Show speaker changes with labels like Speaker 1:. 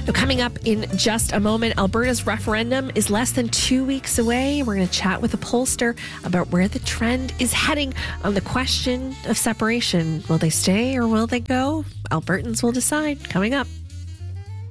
Speaker 1: Now, coming up in just a moment, Alberta's referendum is less than 2 weeks away. We're going to chat with a pollster about where the trend is heading on the question of separation. Will they stay or will they go? Albertans will decide. Coming up.